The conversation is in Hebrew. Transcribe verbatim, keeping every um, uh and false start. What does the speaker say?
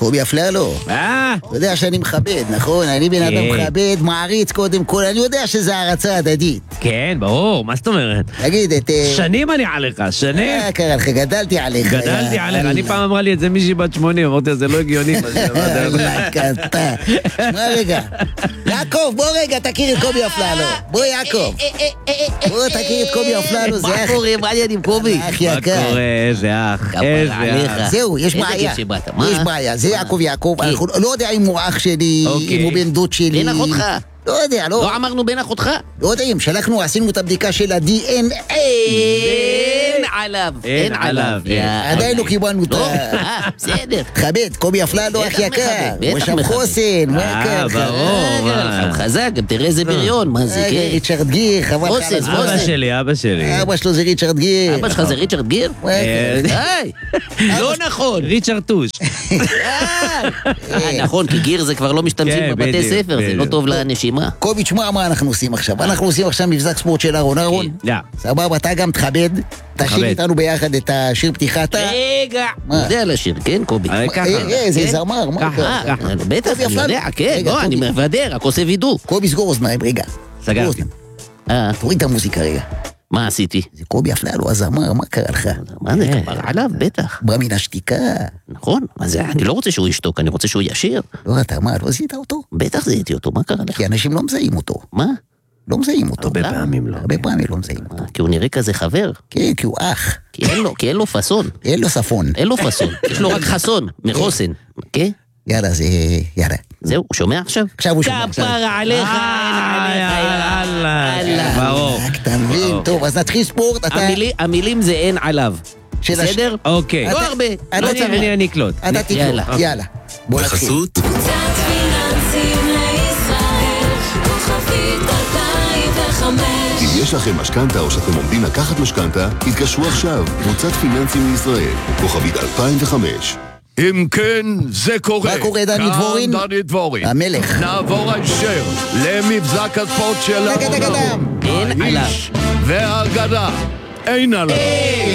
קובי אפללו. אה? אתה יודע שאני מכבד, נכון? אני בן אדם מכבד, מעריץ קודם כל, אני יודע שזה הערצה הדדית. כן, ברור, מה זאת אומרת? תגיד, את... שנים אני עליך, שנים. מה קרה לך? גדלתי עליך. גדלתי עליך, אני פעם אמרה לי את זה מישהי בת שמונים, אמרתי, זה לא הגיוני. לקטה. מה רגע? יעקב, בוא רגע, תכיר את קובי אפללו. בוא יעקב. בוא תכיר את קובי אפללו, זה אח. מה קורה? מה העניין עם קובי? אח יקר. מה קורה? איזה אח, איזה אח. זהו, יש בעיה. יש בעיה, זה יעקב יעקב. אנחנו לא יודע אם הוא אח שלי, אם הוא בן דוד שלי. בן אחותך. לא יודע, לא. לא אמרנו בן אחותך? לא יודעים, שלחנו, עשינו את הבדיקה של ה-די אן איי. אין עליו. אין עליו. עדיין לא קיבלנו את ה... אה, בסדר. תכבד, קובי אפללו אח יקר. הוא בטח שם מכבד. חוסן, מה אה, יקר? ברור. הוא חזק, גם תראה איזה בריון, מה זה, כן? ריצ'רד גיר, חבל לך על חוסן, הזמן. אבא שלי, אבא שלי. אבא שלו זה ריצ'רד גיר. אבא שלך זה ריצ'רד גיר? מה יקר? היי, לא נכון. ריצ'רד טוש. אה, נכון, כי גיר זה כבר לא משתמשים כן, בבתי בדיוק, ספר, זה לא בדיוק. טוב לנשימה. קובי, תשמע מה אנחנו עושים עכשיו. אנחנו עושים עכשיו מבזק ספורט של אהרון. אהרון, יא. סבבה, אתה גם תכבד. תשאיר איתנו ביחד את השיר פתיחה. אתה... רגע. מה? יודע לשיר, כן, קובי? אה, ככה. אה, אה, זה כן? זמר, מה ככה. קרה? אה, בטח, קובי אני אפללו. יודע, כן, רגע, לא, אני קובי. מוודא, רק עושה וידוא. קובי, סגור אוזניים, רגע. סגרתי. אוזניים. אה, תוריד את המוזיקה רגע. מה עשיתי? זה קובי אפללו, הזמר, מה קרה לך? מה זה, כבר עליו, בטח. בא מן השתיקה. נכון, מה זה, אני לא רוצה שהוא ישתוק, אני רוצה שהוא ישיר. לא, אתה מה, לא זיהית אותו? בטח זיהיתי אותו, מה קרה לך? כי אנשים לא מזהים אותו. מה? לא מזהים אותו. הרבה פעמים לא. הרבה פעמים לא מזהים אותו. מה, כי הוא נראה כזה חבר? כן, כי הוא אח. כי אין לו, כי אין לו פאסון. אין לו שפון. אין לו פאסון, יש לו רק חסון, מחוסן. כן? יאללה, זה... יאללה. זהו, הוא שומע עכשיו? עכשיו הוא שומע. עכשיו. כפרה עליך, אין עליך. ברור. רק אתה מבין, טוב, אז נתחיל ספורט, אתה... המילי- המילים זה אין עליו. של הש- בסדר? אוקיי. לא הרבה, אתה- לא אני- צריך. אני אני אקלוט. אתה תקלוט, יאללה. יאללה. בוא נתחיל. בחסות קצת פיננסים לישראל, כוכבית אלפיים וחמש. אם יש לכם משכנתה או שאתם עומדים לקחת משכנתה, התקשרו עכשיו, קבוצת פיננסים לישראל, כוכבית אלפיים וחמש. אם כן, זה קורה. מה קורה, דני כאן דבורין? דני דבורין. המלך. נעבור הישר למבזק הספורט שלנו. דגה, דגה, דם. אין עליו. האיש והאגדה. אין עליו.